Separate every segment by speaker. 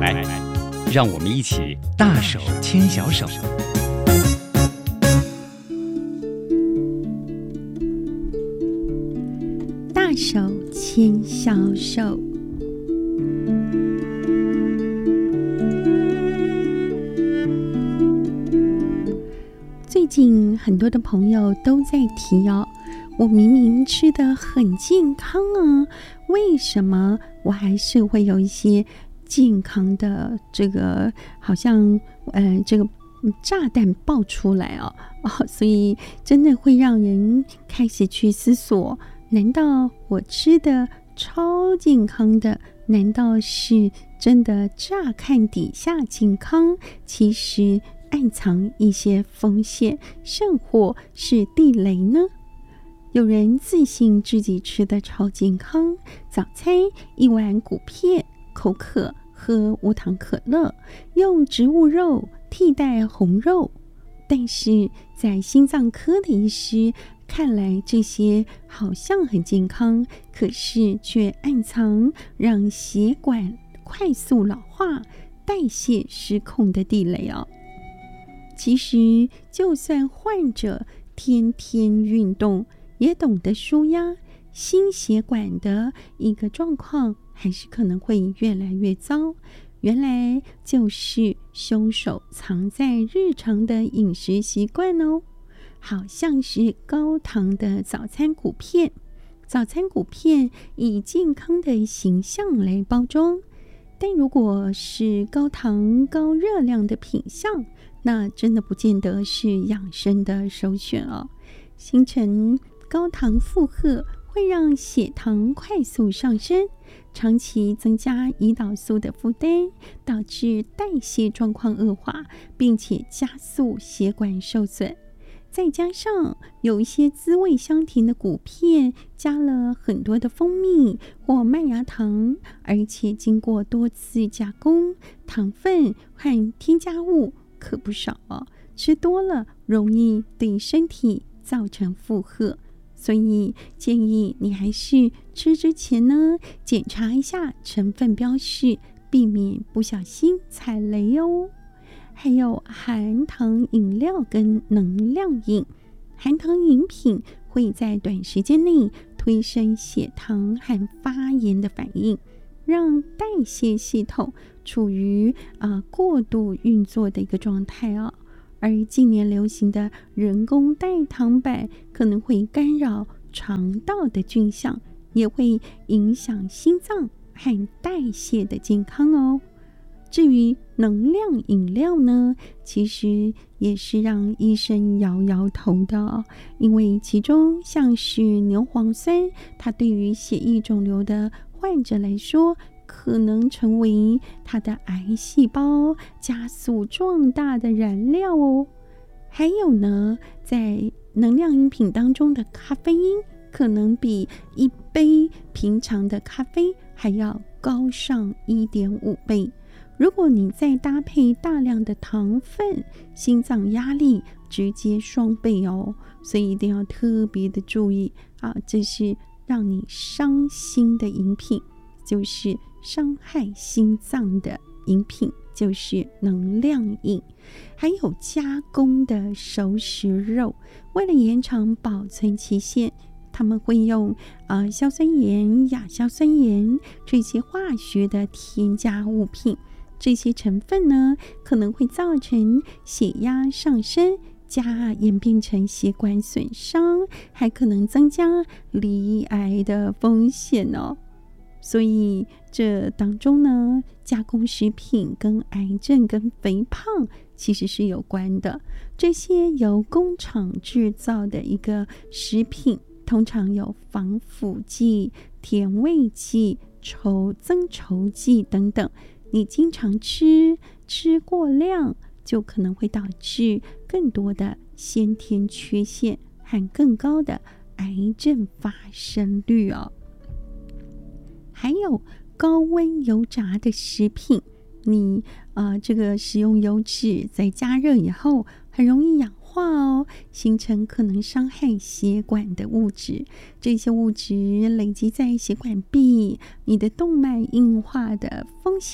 Speaker 1: 脉，让我们一起大手牵小手。
Speaker 2: 大手牵小手。最近很多的朋友都在提哦，我明明吃得很健康啊，为什么我还是会有一些健康的这个好像这个炸弹爆出来哦，所以真的会让人开始去思索，难道我吃的超健康的，难道是真的乍看底下健康，其实暗藏一些风险，甚或是地雷呢？有人自信自己吃的超健康，早餐一碗谷片，口渴喝无糖可乐，用植物肉替代红肉。但是在心脏科的医师看来，这些好像很健康，可是却暗藏让血管快速老化、代谢失控的地雷哦。其实就算患者天天运动，也懂得舒压，心血管的一个状况还是可能会越来越糟。原来就是凶手藏在日常的饮食习惯哦，好像是高糖的早餐谷片。早餐谷片以健康的形象来包装，但如果是高糖高热量的品项，那真的不见得是养生的首选哦。形成高糖负荷会让血糖快速上升，长期增加胰岛素的负担，导致代谢状况恶化，并且加速血管受损。再加上有一些滋味香甜的谷片加了很多的蜂蜜或麦芽糖，而且经过多次加工，糖分和添加物可不少哦，吃多了容易对身体造成负荷。所以建议你还是吃之前呢，检查一下成分标示，避免不小心踩雷哦。还有含糖饮料跟能量饮，含糖饮品会在短时间内推升血糖和发炎的反应，让代谢系统处于过度运作的一个状态哦。而近年流行的人工代糖板可能会干扰肠道的菌相，也会影响心脏和代谢的健康哦。至于能量饮料呢，其实也是让医生摇摇头的哦，因为其中像是牛磺酸，它对于血液肿瘤的患者来说，可能成为他的癌细胞加速壮大的燃料哦。还有呢，在能量饮品当中的咖啡因可能比一杯平常的咖啡还要高上 1.5 倍。如果你再搭配大量的糖分，心脏压力直接双倍哦，所以一定要特别的注意啊！这是让你伤心的饮品，就是伤害心脏的饮品，就是能量饮。还有加工的熟食肉，为了延长保存期限，他们会用硝酸盐、亚硝酸盐这些化学的添加物品。这些成分呢，可能会造成血压上升，演变成血管损伤，还可能增加罹癌的风险哦。所以这当中呢，加工食品跟癌症跟肥胖其实是有关的。这些由工厂制造的一个食品，通常有防腐剂、甜味剂、增稠剂等等。你经常吃过量，就可能会导致更多的先天缺陷和更高的癌症发生率哦。还有高温油炸的食品，你这个食用油脂在加热以后很容易氧化哦，形成可能伤害血管的物质。这些物质累积在血管壁，你的动脉硬化的风险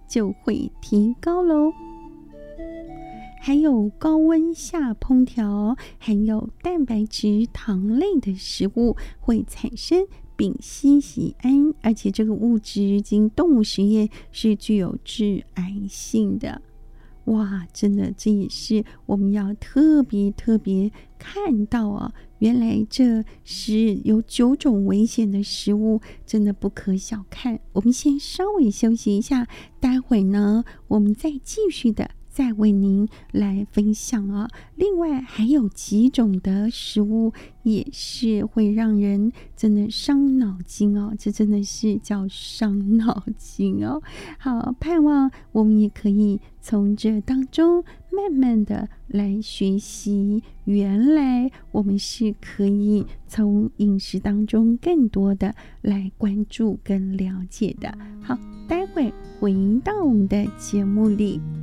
Speaker 2: 就会提高咯。还有高温下烹调，含有蛋白质、糖类的食物会产生丙烯酰胺，而且这个物质经动物实验是具有致癌性的。哇，真的，这也是我们要特别看到啊！原来这是有9种危险的食物，真的不可小看。我们先稍微休息一下，待会呢，我们再继续的再为您来分享啊。另外还有几种的食物也是会让人真的伤脑筋哦，这真的是叫伤脑筋哦。好，盼望我们也可以从这当中慢慢的来学习，原来我们是可以从饮食当中更多的来关注跟了解的。好，待会回到我们的节目里。